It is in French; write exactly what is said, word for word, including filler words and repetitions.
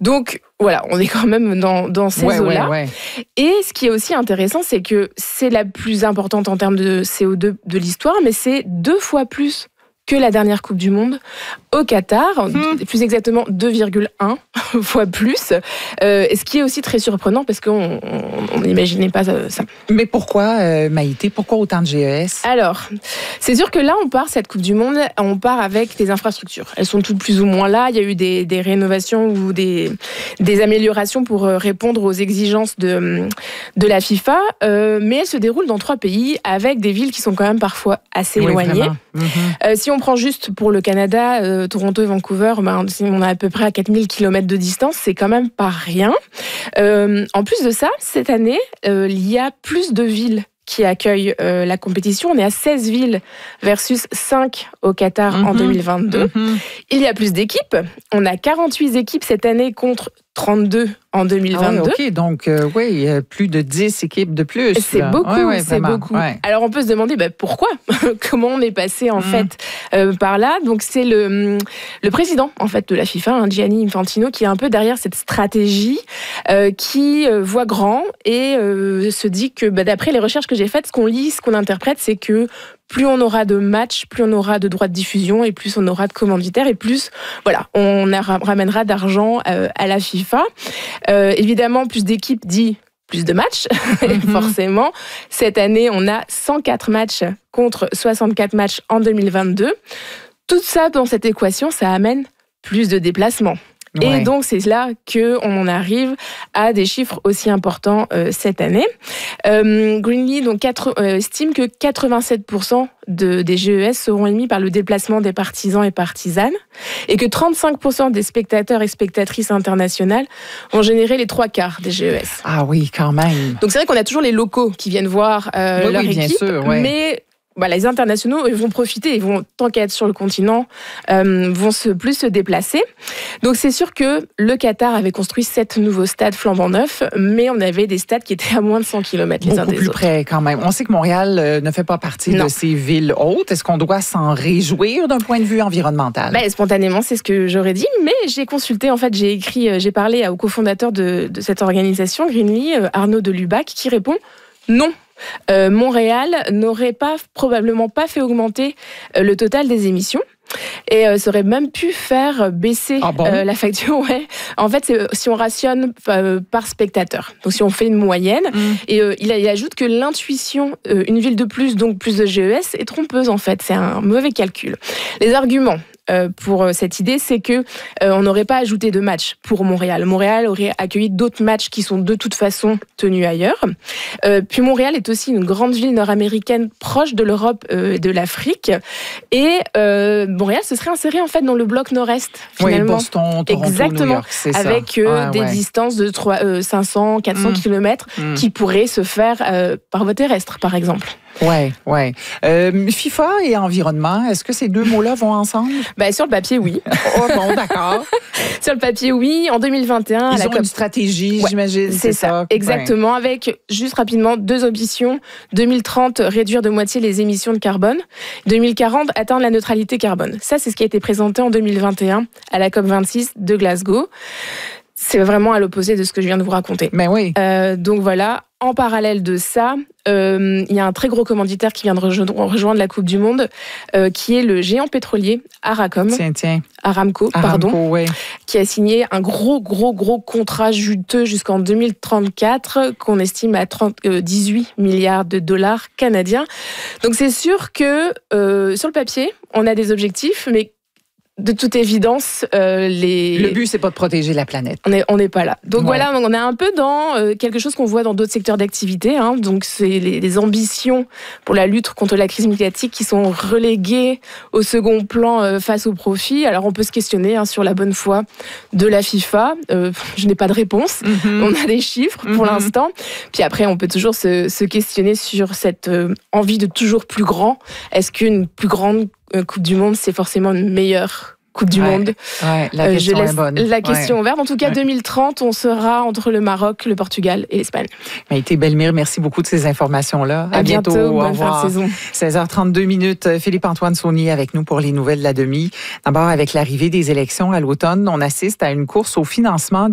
Donc, voilà, on est quand même dans, dans ces ouais, eaux-là. Ouais, ouais. Et ce qui est aussi intéressant, c'est que c'est la plus importante en termes de C O deux de l'histoire, mais c'est deux fois plus que la dernière Coupe du Monde au Qatar, mmh. plus exactement deux virgule un fois plus. Euh, ce qui est aussi très surprenant parce qu'on n'imaginait pas ça. Mais pourquoi, euh, Maïté, pourquoi autant de G E S? Alors, c'est sûr que là, on part, cette Coupe du Monde, on part avec des infrastructures. Elles sont toutes plus ou moins là. Il y a eu des, des rénovations ou des, des améliorations pour répondre aux exigences de, de la FIFA. Euh, mais elles se déroulent dans trois pays avec des villes qui sont quand même parfois assez oui, éloignées. Mmh. Euh, si on prend juste pour le Canada, euh, Toronto et Vancouver, ben, on a à peu près à quatre mille kilomètres de distance, c'est quand même pas rien. Euh, en plus de ça, cette année, euh, il y a plus de villes qui accueillent euh, la compétition. On est à seize villes versus cinq au Qatar mm-hmm. en deux mille vingt-deux. Mm-hmm. Il y a plus d'équipes. On a quarante-huit équipes cette année contre trente-deux en deux mille vingt-deux. Ah oui, OK, donc euh, oui, plus de dix équipes de plus. C'est là. beaucoup, ouais, ouais, c'est vraiment. beaucoup. Ouais. Alors on peut se demander bah, pourquoi, comment on est passé en mm. fait euh, par là. Donc c'est le, le président en fait de la FIFA, hein, Gianni Infantino, qui est un peu derrière cette stratégie, euh, qui euh, voit grand et euh, se dit que bah, d'après les recherches que j'ai faites, ce qu'on lit, ce qu'on interprète, c'est que plus on aura de matchs, plus on aura de droits de diffusion et plus on aura de commanditaires et plus voilà, on ramènera d'argent euh, à la FIFA. Euh, évidemment, plus d'équipes dit plus de matchs, mm-hmm. forcément. Cette année, on a cent quatre matchs contre soixante-quatre matchs en deux mille vingt-deux. Tout ça, dans cette équation, ça amène plus de déplacements. Ouais. Et donc, c'est là qu'on en arrive à des chiffres aussi importants euh, cette année. Euh, Greenlee donc, quatre, euh, estime que quatre-vingt-sept pour cent de, des G E S seront émis par le déplacement des partisans et partisanes et que trente-cinq pour cent des spectateurs et spectatrices internationales vont générer les trois quarts des G E S. Ah oui, quand même. Donc, c'est vrai qu'on a toujours les locaux qui viennent voir euh, oui, leur oui, équipe, bien sûr, ouais. mais... Bah, les internationaux, ils vont profiter, ils vont, tant qu'à être sur le continent, euh, vont se, plus se déplacer. Donc, c'est sûr que le Qatar avait construit sept nouveaux stades flambant neufs, mais on avait des stades qui étaient à moins de cent kilomètres les uns des autres. Beaucoup plus près, quand même. On sait que Montréal euh, ne fait pas partie non. de ces villes hautes. Est-ce qu'on doit s'en réjouir d'un point de vue environnemental? Ben, spontanément, c'est ce que j'aurais dit, mais j'ai consulté, en fait, j'ai écrit, j'ai parlé au cofondateur de, de cette organisation, Greenlee, Arnaud de Lubac, qui répond non. Euh, Montréal n'aurait pas, probablement pas fait augmenter euh, le total des émissions et euh, ça aurait même pu faire baisser ah bon? euh, la facture. Ouais. En fait, c'est, si on rationne euh, par spectateur, donc si on fait une moyenne, mm. et euh, il, il ajoute que l'intuition, euh, une ville de plus, donc plus de G E S, est trompeuse en fait. C'est un mauvais calcul. Les arguments Euh, pour cette idée, c'est que euh, on n'aurait pas ajouté de matchs pour Montréal. Montréal aurait accueilli d'autres matchs qui sont de toute façon tenus ailleurs. Euh, puis Montréal est aussi une grande ville nord-américaine proche de l'Europe et euh, de l'Afrique. Et euh, Montréal se serait inséré en fait dans le bloc nord-est finalement. Oui, Boston, Toronto, exactement, New York, c'est avec ça. Euh, ah, des ouais. distances de trois, euh, cinq cents, quatre cents mm. kilomètres mm. qui pourraient se faire euh, par voie terrestre, par exemple. Oui, oui. Euh, FIFA et environnement, est-ce que ces deux mots-là vont ensemble? Ben, sur le papier, oui. Oh bon, d'accord. Sur le papier, oui. En deux mille vingt et un... Ils la ont COP... une stratégie, ouais, j'imagine. C'est, c'est ça, ça, exactement. Ouais. Avec, juste rapidement, deux ambitions. deux mille trente, réduire de moitié les émissions de carbone. deux mille quarante, atteindre la neutralité carbone. Ça, c'est ce qui a été présenté en deux mille vingt et un à la COP vingt-six de Glasgow. C'est vraiment à l'opposé de ce que je viens de vous raconter. Mais oui. Euh, donc voilà, en parallèle de ça, euh, il y a un très gros commanditaire qui vient de rejoindre, rejoindre la Coupe du Monde, euh, qui est le géant pétrolier Aracom. Tiens, tiens. Aramco, Aramco, pardon. Ouais. Qui a signé un gros, gros, gros contrat juteux jusqu'en deux mille trente-quatre, qu'on estime à trente, euh, dix-huit milliards de dollars canadiens. Donc c'est sûr que euh, sur le papier, on a des objectifs, mais de toute évidence, euh, les... le but, c'est pas de protéger la planète. On n'est on n'est pas là. Donc ouais. voilà, on est un peu dans euh, quelque chose qu'on voit dans d'autres secteurs d'activité. Hein. Donc c'est les, les ambitions pour la lutte contre la crise climatique qui sont reléguées au second plan euh, face au profit. Alors on peut se questionner hein, sur la bonne foi de la FIFA. Euh, je n'ai pas de réponse. Mm-hmm. On a des chiffres pour mm-hmm. l'instant. Puis après, on peut toujours se, se questionner sur cette euh, envie de toujours plus grand. Est-ce qu'une plus grande Coupe du Monde, c'est forcément une meilleure Coupe du ouais, Monde. Ouais, la question euh, je laisse est bonne. La question ouais. ouverte. En tout cas, ouais. deux mille trente, on sera entre le Maroc, le Portugal et l'Espagne. Maïté Bellemire, merci beaucoup de ces informations-là. À, à bientôt. bientôt. Bonne Au revoir. fin de saison. seize heures trente-deux minutes. Philippe-Antoine Saunier avec nous pour les nouvelles de la demi. D'abord, avec l'arrivée des élections à l'automne, on assiste à une course au financement